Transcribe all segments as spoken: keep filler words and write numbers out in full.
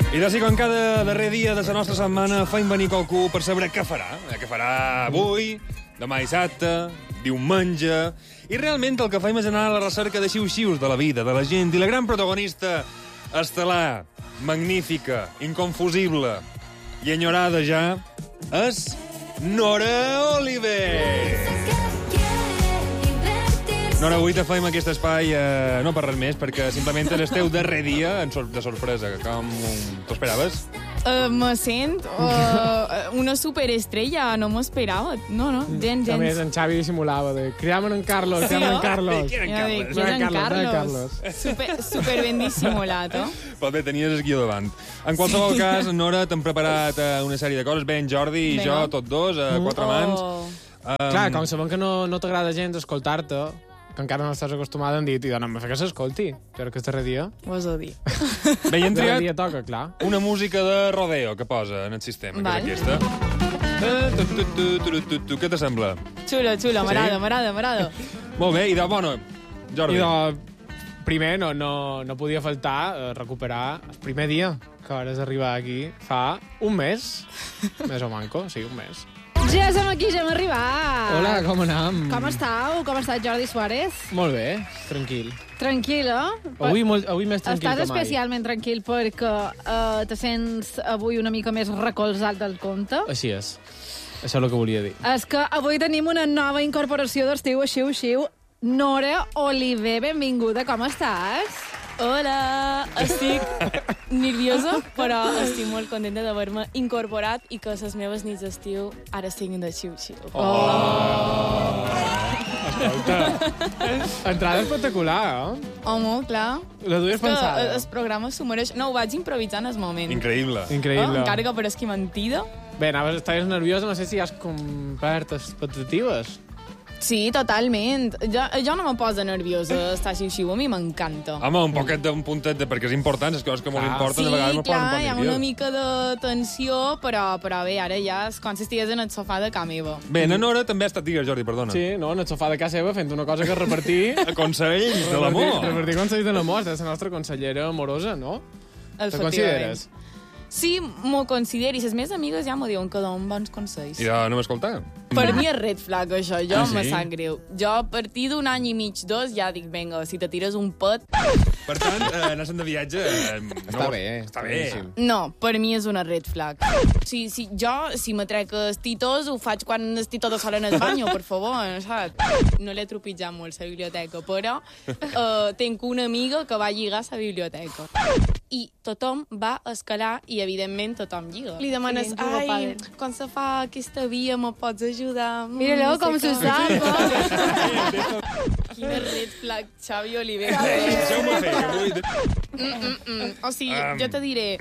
I d'ací com cada darrer dia de la nostra setmana feim venir qualcú per saber què farà. Què farà avui, demà dissabte, diumenge... I realment el que feim és anar a la recerca de xiu-xius de la vida, de la gent. I la gran protagonista estel·lar, magnífica, inconfusible i enyorada ja, és Nora Oliver. Nora, avui te feim aquest espai, eh, no per res més, perquè simplement és el teu darrer dia en sor de sorpresa. Com t'ho esperaves? Uh, me sent uh, una superestrella, no m'ho esperava. No, no, gens, gens. A més, en Xavi dissimulava de cridamen en Carlos, Sí, cridamen no? en Carlos. Qui era en Ja dic, Carles? qui era en No, Carlos, no, Carlos? Super, super ben dissimulat, oh? Però bé, tenies el guió davant. En qualsevol sí. cas, Nora, t'hem preparat uh, una sèrie de coses. Ben, Jordi i Vinga. jo, tots dos, a quatre Oh. mans. Um, Clar, com sabem que no, no t'agrada gens escoltar-te, que encara no estàs acostumada, han dit, i dona, me fa que s'escolti, però que és darrer dia. Ho has de dir. Bé, hi hem Darrer triat dia toca, clar. una música de rodeo que posa en el sistema, Val. que és aquesta. Eh, tu, tu, tu, tu, tu, tu. Què t'assembla? Xulo, xulo, m'agrada, Sí? m'agrada, m'agrada. Molt bé, i de bueno, Jordi. I de, primer no, no, no podia faltar eh, recuperar el primer dia que vares arribar aquí fa un mes, més o manco, sí, un mes. Ja som aquí, ja hem arribat. Hola, com anam? Com estàu? Com està Jordi Suárez? Molt bé, tranquil. Tranquil, eh? Avui, molt, avui més tranquil Estàs que mai. especialment tranquil perquè uh, te sents avui una mica més recolzat del compte. Així és. Això és el que volia dir. És que avui tenim una nova incorporació d'estiu a Xiu Xiu. Nora Oliver, benvinguda, com estàs? Hola, estic nerviosa, però estic molt contenta d'haver-me incorporat i que les meves nits d'estiu ara siguin de xiu-xiu. Oh! Escolta, entrada espectacular, eh? Home, clar. La duies És que pensada. el programa s'ho mereix. No, ho vaig improvisar en el moment. Increïble. Increïble. Oh, encara que pareixi mentida. Bé, anaves, estaves nerviosa, no sé si has complert expectatives. Sí, totalment. Jo, jo no me posa nerviosa estar xiu-xiu, a mi m'encanta. Home, un poquet d'un puntet, de, perquè és important, les coses que molt Ah. importen, Sí, de vegades me posen un clar, poc hi ha nerviós. una mica de tensió, però, però bé, ara ja és com si estigués en el sofà de casa meva. Bé, na Nora també ha estat, digues, Jordi, perdona. Sí, no, en el sofà de casa seva fent una cosa que és repartir... Consells de l'amor. Repartir consells de l'amor. És la nostra consellera amorosa, no? Te Efectivament. consideres? Sí, m'ho considero, i les meves amigues ja m'ho diuen que donen bons consells. I de no m'escoltar. Per mi és red flag, això. Jo Ah, ah, sí? me sap greu. Jo, a partir d'un any i mig, dos, ja dic, vinga, si te tires un pet... Per tant, eh, anar-se'n de viatge... Eh, Està no, bé. Està bé. boníssim. No, per mi és una red flag. Si, si, jo, si me trec els titos, ho faig quan estic tota sola en el banyo, per favor, saps? No l'he tropitjat molt, la biblioteca, però uh, tinc una amiga que va lligar a la biblioteca. I tothom va escalar i, evidentment, tothom lliga. Li demanes, Sí, juga ai, pàdel." com se fa aquesta via, me pots ajudar? Mm, Mira-lo, no sé com què." s'ho sap, eh? Quina red flag, Xavi Oliver. Deixeu-me fer, que vull... Mm, o sigui, Um. jo te diré,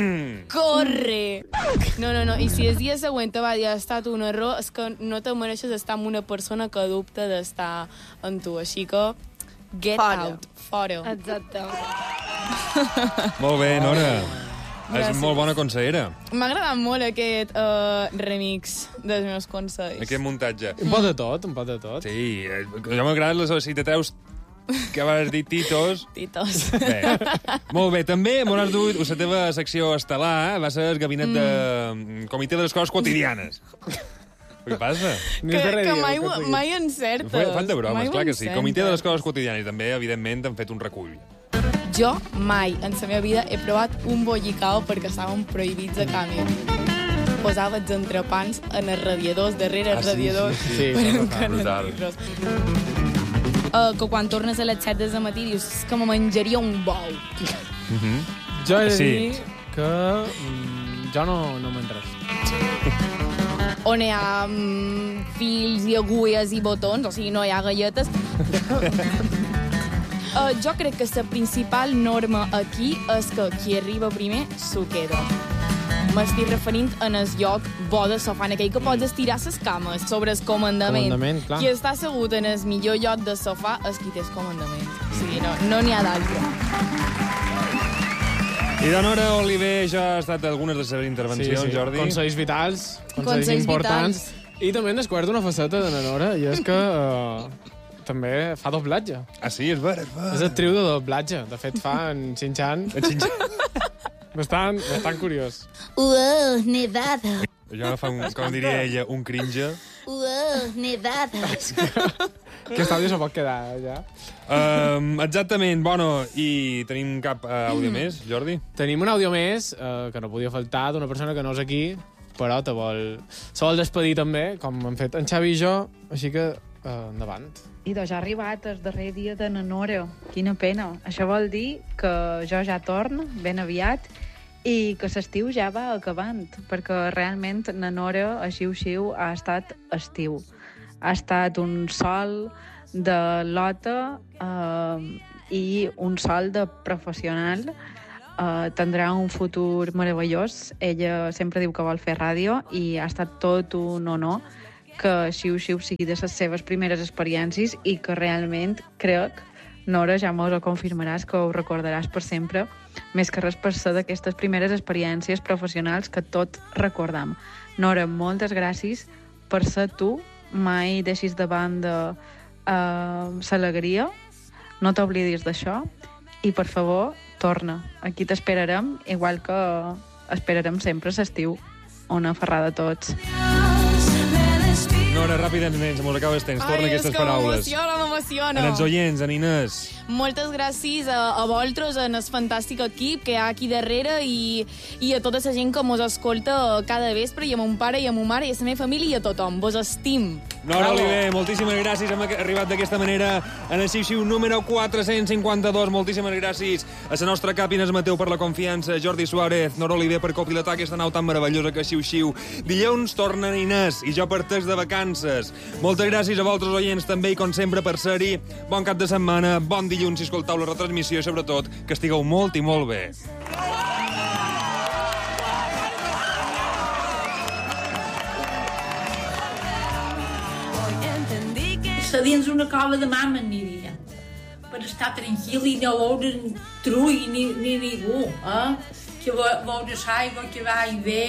corre! No, no, no, i si el dia següent te va dir ha estat un error, és que no te mereixes estar amb una persona que dubta d'estar amb tu, així que get Fora. out, fora. Exacte. Molt bé, Nora. És Gràcies. molt bona consellera, M'ha agradat molt aquest uh, remix dels meus consells. aquest muntatge. Un pot de tot, un pot de tot. Sí, eh, jo m'agraden les citateus que vas dir titos. Titos. Bé. Molt bé, també m'ho has dut, la teva secció estel·lar va ser el gabinet de comitè de les coses quotidianes. Què passa? Ni que és darrer que dia, mai, el que sigui. mai encertes. Fan fan de bromes, Mai ho clar que sí. Comitè de les encertes. coses quotidianes. I també, evidentment, han fet un recull. Jo mai en la meva vida he provat un bollicao perquè estaven prohibits a canvi. Posava els entrepans en els radiadors, darrere els Ah, sí, radiadors. sí, sí, per això encara brutal. dir-los. Uh, que quan tornes a les set del matí dius "És que me menjaria un bou". Jo he de Sí. dir que mm, jo no, no m'entres. On hi ha mm, fils i agulles i botons, o sigui, no hi ha galletes. Uh, jo crec que la principal norma aquí és que qui arriba primer s'ho queda. M'estic referint en el lloc bo de sofà, en aquell que pots estirar les cames sobre el comandament. Comandament, clar. Qui està assegut en el millor lloc de sofà és qui té el comandament. O sigui, no no n'hi ha d'altre. I de Nora Oliver ja ha estat algunes de les seves intervencions, Jordi. Consells vitals, consells, Consells importants. I també descobert una faceta de la Nora, i és que uh, també fa doblatge. Ah, sí, és ver, és ver. És actriu de doblatge. De fet, fa en Xinxan. En Xinxan. Bastant, bastant curiós. Uau, nevada. Jo fa un, com diria ella, un cringe. Uau, nevada. Aquest àudio se pot quedar, ja. Um, exactament, bueno, i tenim cap uh, àudio més, Jordi? Tenim un àudio més, eh, que no podia faltar, d'una persona que no és aquí, però te vol... se vol despedir també, com hem fet en Xavi i jo, així que eh, endavant. I doncs ja ha arribat el darrer dia de Nanora. Quina pena. Això vol dir que jo ja torno ben aviat i que l'estiu ja va acabant, perquè realment Nanora, a Xiu-Xiu, ha estat estiu. Ha estat un sol de lota eh, i un sol de professional. Eh, tindrà un futur meravellós. Ella sempre diu que vol fer ràdio i ha estat tot un honor que Xiu-Xiu sigui de les seves primeres experiències i que realment crec, Nora, ja mos ho confirmaràs, que ho recordaràs per sempre, més que res per ser d'aquestes primeres experiències professionals que tot recordam. Nora, moltes gràcies per ser tu, mai deixis de banda eh, l'alegria, no t'oblidis d'això, i per favor, torna. Aquí t'esperarem, igual que esperarem sempre l'estiu, una ferrada a tots. Nora, ràpidament, se mos acaba el temps. Torna Ai, aquestes és que paraules. m'emociona, m'emociona. En els oients, en Inés. Moltes gràcies a, a vosaltres, en el fantàstic equip que hi ha aquí darrere i, i a tota la gent que mos escolta cada vespre, i a mon pare i a ma mare i a la meva família i a tothom. Vos estim. Nora Oliver, moltíssimes gràcies. Hem arribat d'aquesta manera en el Xiu-Xiu número quatre-cents cinquanta-dos. Moltíssimes gràcies a la nostra cap Inés Mateu per la confiança, Jordi Suárez, Nora Oliver per copilotar aquesta nau tan meravellosa que Xiu-Xiu. Dilluns tornen Inés i jo parteix de vacances. Moltes gràcies a vosaltres oients també i com sempre per ser-hi. Bon cap de setmana, bon dilluns si escoltau la retransmissió i sobretot que estigueu molt i molt bé. A dins una cova de mama aniria per estar tranquil i no veure trull ni, ni ningú, eh? Que veure l'aigua que va i ve